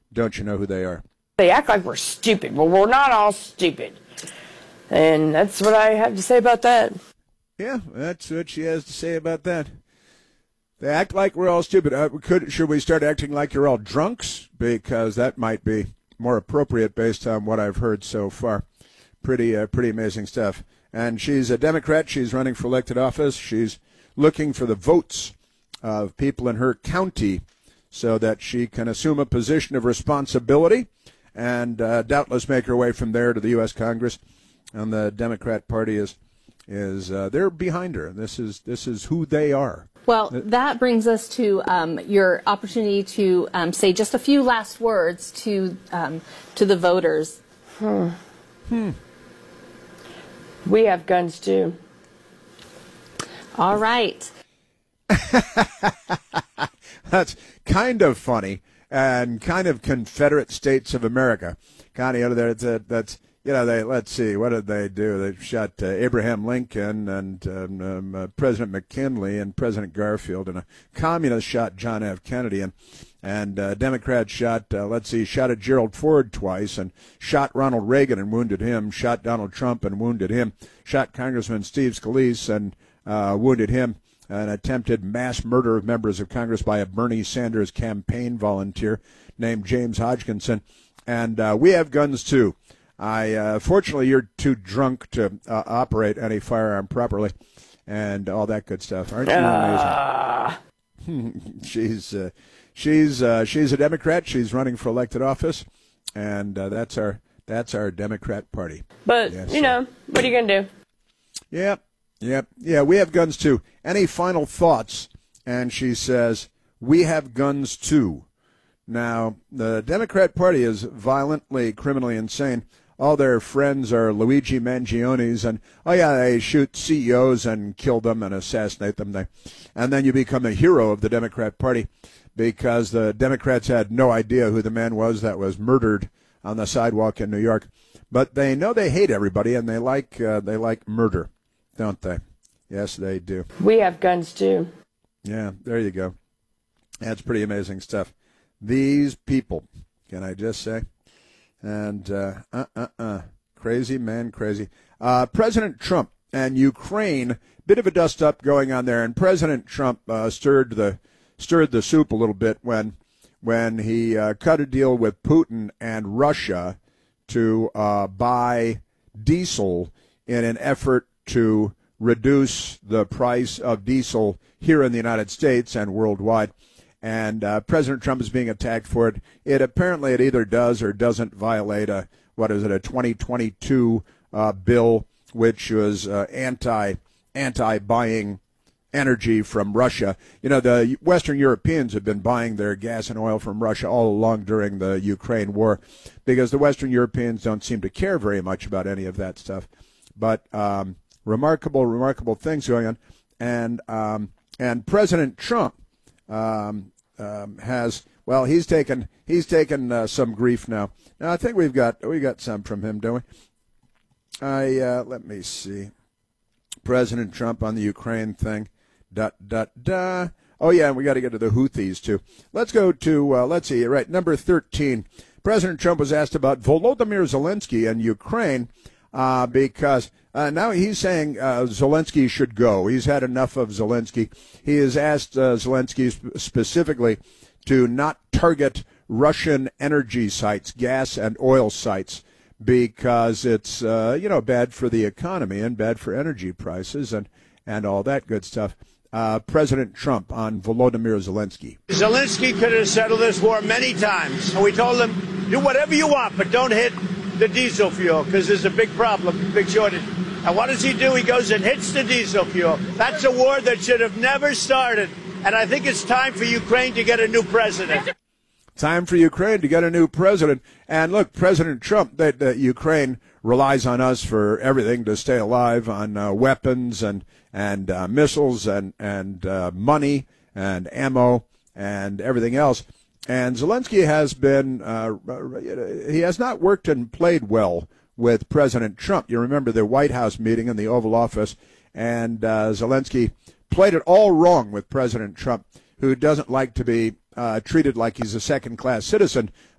Don't you know who they are? They act like we're stupid. Well, we're not all stupid. And that's what I have to say about that. Yeah, that's what she has to say about that. They act like we're all stupid. Should we start acting like you're all drunks? Because that might be more appropriate based on what I've heard so far. Pretty amazing stuff. And she's a Democrat. She's running for elected office. She's looking for the votes of people in her county so that she can assume a position of responsibility and doubtless make her way from there to the U.S. Congress. And the Democrat Party is they're behind her. This is who they are. Well, that brings us to your opportunity to say just a few last words to the voters. We have guns too. All right. That's kind of funny and kind of Confederate States of America. Kind of that's. Let's see, what did they do? They shot Abraham Lincoln and President McKinley and President Garfield, and a communist shot John F. Kennedy, and Democrats shot at Gerald Ford twice, and shot Ronald Reagan and wounded him, shot Donald Trump and wounded him, shot Congressman Steve Scalise and wounded him, an attempted mass murder of members of Congress by a Bernie Sanders campaign volunteer named James Hodgkinson, and we have guns too. Fortunately, you're too drunk to operate any firearm properly, and all that good stuff. Aren't you amazing? She's a Democrat. She's running for elected office, and that's our Democrat Party. But yes, what are you gonna do? Yep. Yeah, we have guns too. Any final thoughts? And she says, we have guns too. Now, the Democrat Party is violently, criminally insane. All their friends are Luigi Mangionis, and, they shoot CEOs and kill them and assassinate them. And then you become a hero of the Democrat Party because the Democrats had no idea who the man was that was murdered on the sidewalk in New York. But they know they hate everybody, and they like murder, don't they? Yes, they do. We have guns too. Yeah, there you go. That's pretty amazing stuff. These people, can I just say? And crazy, man, crazy. President Trump and Ukraine, bit of a dust-up going on there, and President Trump stirred the soup a little bit when he cut a deal with Putin and Russia to buy diesel in an effort to reduce the price of diesel here in the United States and worldwide. And President Trump is being attacked for it. It either does or doesn't violate a 2022 bill, which was anti-buying energy from Russia. The Western Europeans have been buying their gas and oil from Russia all along during the Ukraine war because the Western Europeans don't seem to care very much about any of that stuff. But remarkable things going on. And President Trump he's taken some grief now. Now I think we got some from him, don't we? Let me see. President Trump on the Ukraine thing. Oh yeah, and we got to get to the Houthis too. Let's go to let's see. Right, number 13. President Trump was asked about Volodymyr Zelensky and Ukraine because now he's saying Zelensky should go. He's had enough of Zelensky. He has asked Zelensky specifically to not target Russian energy sites, gas and oil sites, because it's bad for the economy and bad for energy prices and all that good stuff. President Trump on Volodymyr Zelensky. Zelensky could have settled this war many times, and we told him, do whatever you want, but don't hit the diesel fuel, because there's a big problem, big shortage. And what does he do? He goes and hits the diesel fuel. That's a war that should have never started. And I think it's time for Ukraine to get a new president. Time for Ukraine to get a new president. And look, President Trump, that Ukraine relies on us for everything to stay alive, on weapons and missiles and money and ammo and everything else. And Zelensky has been, he has not worked and played well with President Trump. You remember the White House meeting in the Oval Office, and Zelensky played it all wrong with President Trump, who doesn't like to be treated like he's a second-class citizen.